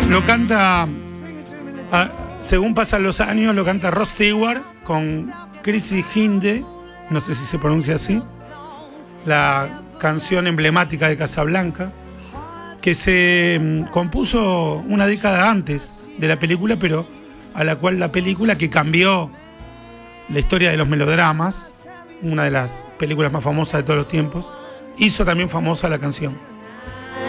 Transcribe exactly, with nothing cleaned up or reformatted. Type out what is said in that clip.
Lo canta, ah, según pasan los años, lo canta Rod Stewart con Chrissy Hinde, no sé si se pronuncia así, la canción emblemática de Casablanca, que se mm, compuso una década antes de la película, pero a la cual la película que cambió la historia de los melodramas, una de las películas más famosas de todos los tiempos, hizo también famosa la canción.